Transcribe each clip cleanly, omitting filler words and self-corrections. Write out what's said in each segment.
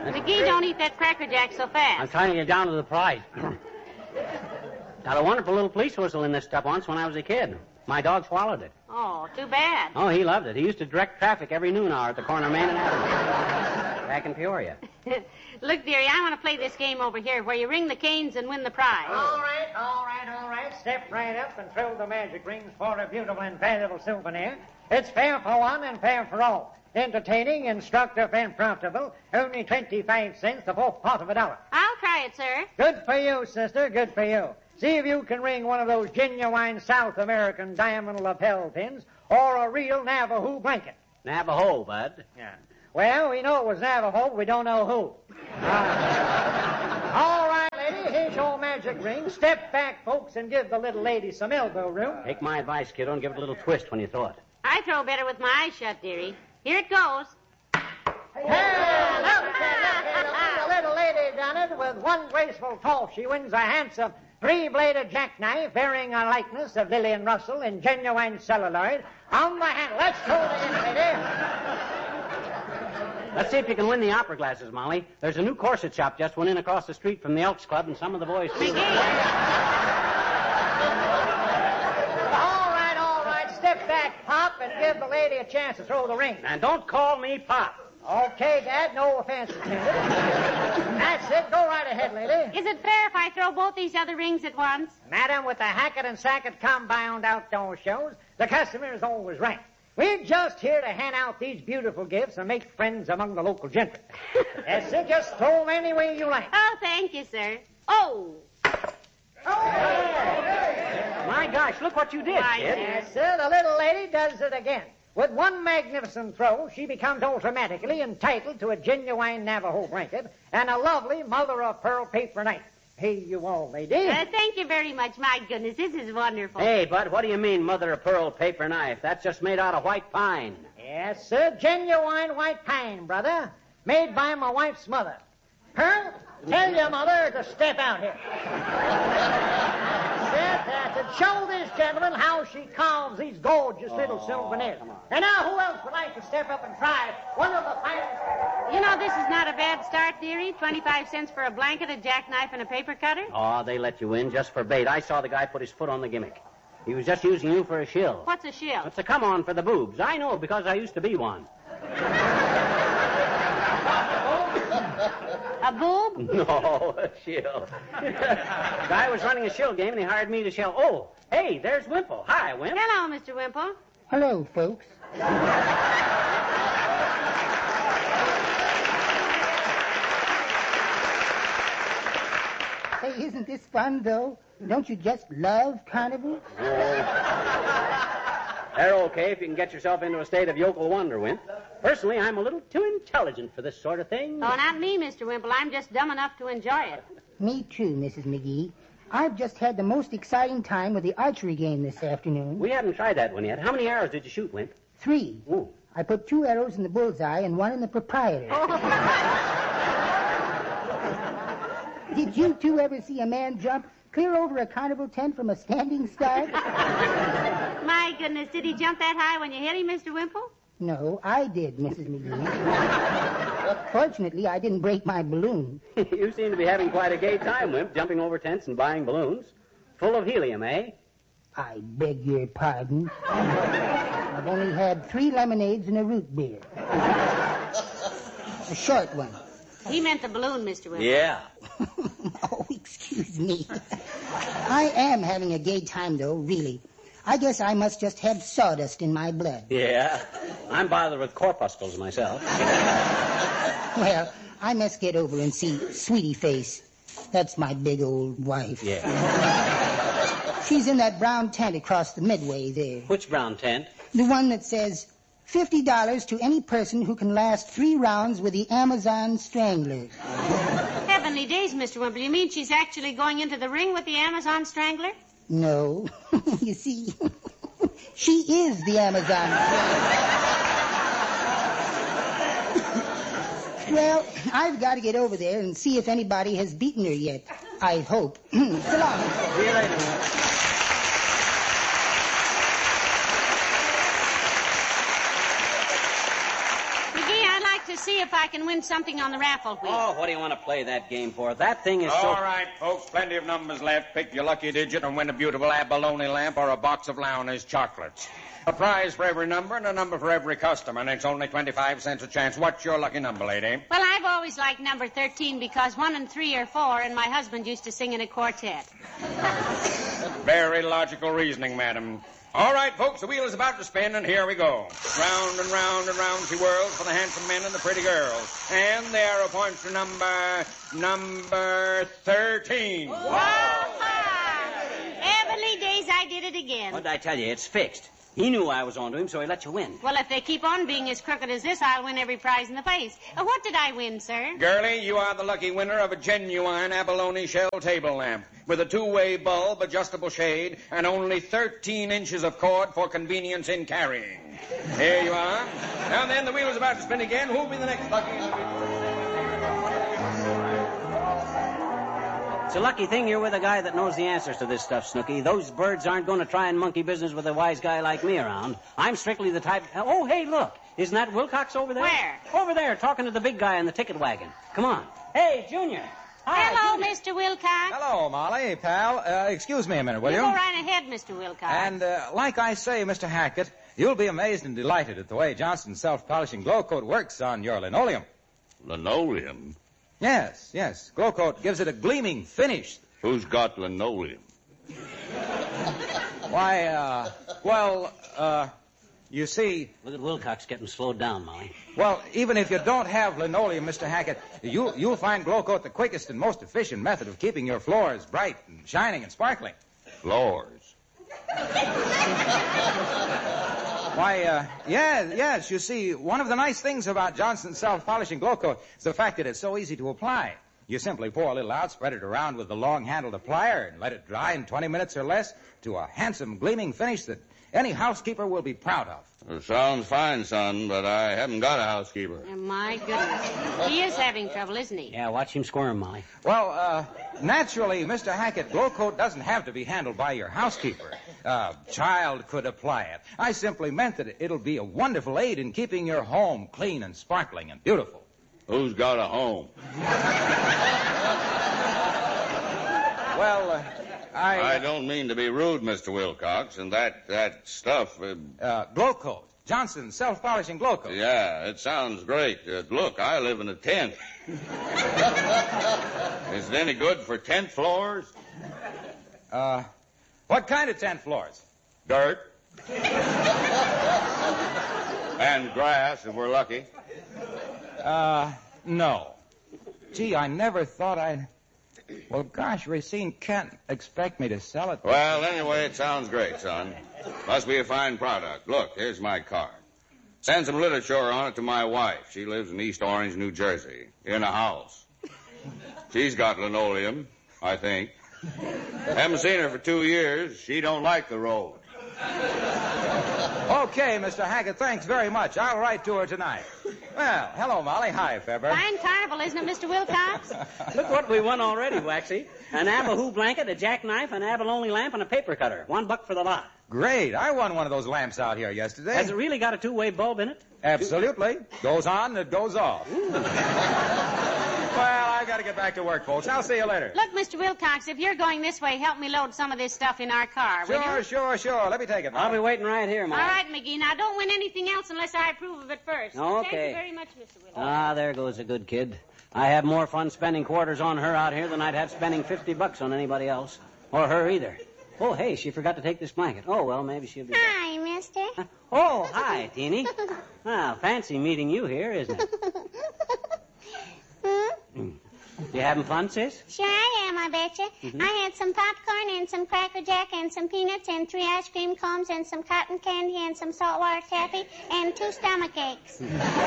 McGee, don't eat that Cracker Jack so fast. I'm trying to get down to the prize. Got a wonderful little police whistle in this stuff once when I was a kid. My dog swallowed it. Oh, too bad. Oh, he loved it. He used to direct traffic every noon hour at the corner of Main and Avenue. Back in Peoria. Look, dearie, I want to play this game over here where you ring the canes and win the prize. All right. Step right up and throw the magic rings for a beautiful and valuable souvenir. It's fair for one and fair for all. Entertaining, instructive, and profitable. Only 25 cents, the fourth part of a dollar. I'll try it, sir. Good for you, sister. Good for you. See if you can ring one of those genuine South American diamond lapel pins or a real Navajo blanket. Navajo, Bud. Yeah. Well, we know it was Navajo, but we don't know who. All right, lady, here's your magic ring. Step back, folks, and give the little lady some elbow room. Take my advice, kiddo, and give it a little twist when you throw it. I throw better with my eyes shut, dearie. Here it goes. Hey, look, the little lady done it with one graceful toss. She wins a handsome three-bladed jackknife bearing a likeness of Lillian Russell in genuine celluloid on the handle. Let's throw it in, lady. Let's see if you can win the opera glasses, Molly. There's a new corset shop just went in across the street from the Elks Club, and some of the boys... McGee. All right. Step back, Pop, and give the lady a chance to throw the ring. And don't call me Pop. Okay, Dad, no offense intended. That's it. Go right ahead, lady. Is it fair if I throw both these other rings at once? Madam, with the Hackett and Sackett compound outdoor shows, the customer is always right. We're just here to hand out these beautiful gifts and make friends among the local gentry. Yes, sir. Just throw them any way you like. Oh, thank you, sir. Oh. My gosh, look what you did, kid. Yes, sir. The little lady does it again. With one magnificent throw, she becomes automatically entitled to a genuine Navajo blanket and a lovely mother-of-pearl paper knife. Hey, you all, lady. Thank you very much. My goodness, this is wonderful. Hey, Bud, what do you mean, mother-of-pearl paper knife? That's just made out of white pine. Yes, sir. Genuine white pine, brother. Made by my wife's mother. Pearl, tell your mother to step out here. To show this gentleman how she carves these gorgeous little souvenirs. And now, who else would like to step up and try one of the finest... You know, this is not a bad start, dearie. 25 cents for a blanket, a jackknife, and a paper cutter. Oh, they let you in just for bait. I saw the guy put his foot on the gimmick. He was just using you for a shill. What's a shill? It's a come-on for the boobs. I know because I used to be one. A boob? No, a shill. Guy was running a shill game, and he hired me to shill. Oh, hey, there's Wimple. Hi, Wimp. Hello, Mr. Wimple. Hello, folks. Hey, isn't this fun, though? Don't you just love carnival? They're okay if you can get yourself into a state of yokel wonder, Wimp. Personally, I'm a little too intelligent for this sort of thing. Oh, not me, Mr. Wimple. I'm just dumb enough to enjoy it. Me too, Mrs. McGee. I've just had the most exciting time with the archery game this afternoon. We haven't tried that one yet. How many arrows did you shoot, Wimp? 3. Ooh. I put 2 arrows in the bullseye and 1 in the proprietor. Did you two ever see a man jump clear over a carnival tent from a standing start? My goodness, did he jump that high when you hit him, Mr. Wimple? No, I did, Mrs. McGee. Fortunately, I didn't break my balloon. You seem to be having quite a gay time, Wimp, jumping over tents and buying balloons. Full of helium, eh? I beg your pardon. I've only had 3 lemonades and a root beer. A short one. He meant the balloon, Mr. Wimple. Yeah. Oh, excuse me. I am having a gay time, though, really. I guess I must just have sawdust in my blood. Yeah. I'm bothered with corpuscles myself. Well, I must get over and see Sweetie Face. That's my big old wife. Yeah. She's in that brown tent across the midway there. Which brown tent? The one that says $50 to any person who can last 3 rounds with the Amazon Strangler. Heavenly days, Mr. Wimple. You mean she's actually going into the ring with the Amazon Strangler? No. You see, she is the Amazon Strangler. Well, I've got to get over there and see if anybody has beaten her yet. I hope. So long. See you later. to see if I can win something on the raffle wheel. Oh, what do you want to play that game for? That thing is so... All right, folks, plenty of numbers left. Pick your lucky digit and win a beautiful abalone lamp or a box of Lowney's chocolates. A prize for every number and a number for every customer, and it's only 25 cents a chance. What's your lucky number, lady? Well, I've always liked number 13 because 1 and 3 are 4, and my husband used to sing in a quartet. Very logical reasoning, madam. All right, folks, the wheel is about to spin, and here we go. Round and round and round she whirls for the handsome men and the pretty girls. And the arrow points to number 13. Heavenly days, I did it again. What did I tell you? It's fixed. He knew I was on to him, so he let you win. Well, if they keep on being as crooked as this, I'll win every prize in the place. What did I win, sir? Girlie, you are the lucky winner of a genuine abalone shell table lamp with a two-way bulb, adjustable shade, and only 13 inches of cord for convenience in carrying. Here you are. Now then, the wheel is about to spin again. Who'll be the next lucky? It's a lucky thing you're with a guy that knows the answers to this stuff, Snooky. Those birds aren't going to try and monkey business with a wise guy like me around. I'm strictly the type... Oh, hey, look. Isn't that Wilcox over there? Where? Over there, talking to the big guy in the ticket wagon. Come on. Hey, Junior. Hi, Hello, Junior. Mr. Wilcox. Hello, Molly, pal. Excuse me a minute, will you? Go right ahead, Mr. Wilcox. And like I say, Mr. Hackett, you'll be amazed and delighted at the way Johnson's self-polishing glow coat works on your linoleum. Linoleum? Yes. Glow coat gives it a gleaming finish. Who's got linoleum? Why, you see... Look at Wilcox getting slowed down, Molly. Well, even if you don't have linoleum, Mr. Hackett, you'll find glow coat the quickest and most efficient method of keeping your floors bright and shining and sparkling. Floors? Why, yes, you see, one of the nice things about Johnson's self-polishing glow coat is the fact that it's so easy to apply. You simply pour a little out, spread it around with the long-handled applier, and let it dry in 20 minutes or less to a handsome, gleaming finish that any housekeeper will be proud of. It sounds fine, son, but I haven't got a housekeeper. Oh, my goodness. He is having trouble, isn't he? Yeah, watch him squirm, Molly. Well, naturally, Mr. Hackett, glow coat doesn't have to be handled by your housekeeper. A child could apply it. I simply meant that it'll be a wonderful aid in keeping your home clean and sparkling and beautiful. Who's got a home? Well, I don't mean to be rude, Mr. Wilcox, and that stuff... glow coat. Johnson's self-polishing glow coat. Yeah, it sounds great. Look, I live in a tent. Is it any good for tent floors? What kind of tent floors? Dirt. And grass, if we're lucky. No. Gee, I never thought I'd... Well, gosh, Racine can't expect me to sell it. Well, anyway, it sounds great, son. Must be a fine product. Look, here's my card. Send some literature on it to my wife. She lives in East Orange, New Jersey, in a house. She's got linoleum, I think. Haven't seen her for 2 years. She don't like the road. Okay, Mr. Hackett, thanks very much. I'll write to her tonight. Well, hello, Molly. Hi, Febber. Fine carnival, isn't it, Mr. Wilcox? Look what we won already, Waxy. An Abahu blanket, a jackknife, an abalone lamp, and a paper cutter. $1 for the lot. Great. I won one of those lamps out here yesterday. Has it really got a two-way bulb in it? Absolutely. Goes on, it goes off. Well, I got to get back to work, folks. I'll see you later. Look, Mr. Wilcox, if you're going this way, help me load some of this stuff in our car, will you? Sure. Let me take it, Molly. I'll be waiting right here, Molly. All right, McGee. Now, don't win anything else unless I approve of it first. Okay. Thank you very much, Mr. Wilcox. Ah, there goes a good kid. I have more fun spending quarters on her out here than I'd have spending $50 on anybody else. Or her either. Oh, hey, she forgot to take this blanket. Oh, well, maybe she'll be... Hi, mister. Oh, hi, Teeny. Well, fancy meeting you here, isn't it? You having fun, sis? Sure I am, I betcha. I had some popcorn and some Cracker Jack and some peanuts and 3 ice cream cones and some cotton candy and some saltwater taffy and 2 stomach aches.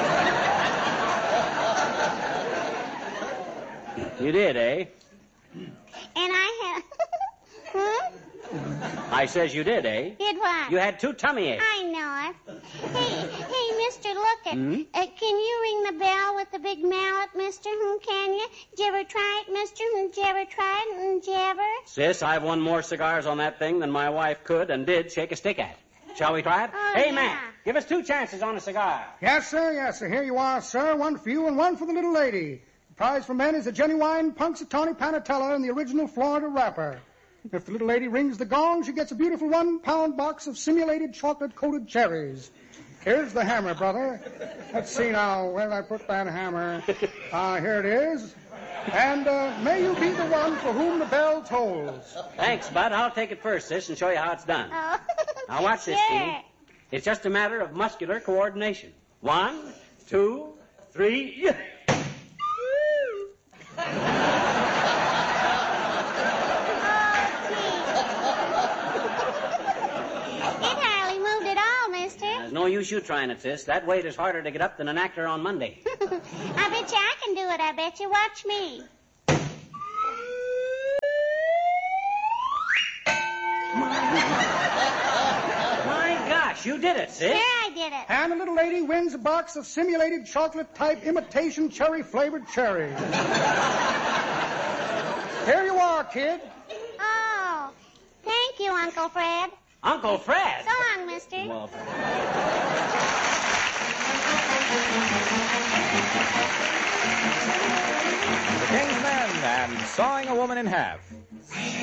You did, eh? And I had... I says you did, eh? Did what? You had 2 tummy aches. I know it. Hey, mister, look it. Can you ring the bell with the big mallet, mister? Can you? Did you ever try it, mister? Did you ever try it? Did you ever? Sis, I've won more cigars on that thing than my wife could and did shake a stick at. Shall we try it? Oh, hey, yeah. Mac, give us 2 chances on a cigar. Yes, sir, yes, sir. Here you are, sir. One for you and one for the little lady. The prize for men is a genuine Punxsutawney Panatella in the original Florida wrapper. If the little lady rings the gong, she gets a beautiful 1-pound box of simulated chocolate-coated cherries. Here's the hammer, brother. Let's see now. Where did I put that hammer? Here it is. And may you be the one for whom the bell tolls. Thanks, Bud. I'll take it first, sis, and show you how it's done. Oh. Now watch this, Sure. Teeny. It's just a matter of muscular coordination. 1, 2, 3. It hardly moved at all, mister. There's no use you trying it, sis. That weight is harder to get up than an actor on Monday. I bet you I can do it, I bet you. Watch me. My gosh, you did it, sis. Sure I did it. And the little lady wins a box of simulated chocolate-type imitation cherry-flavored cherries. Here you are, kid. Oh, thank you, Uncle Fred. Uncle Fred. So long, mister. Well, The King's Men and Sawing a Woman in Half.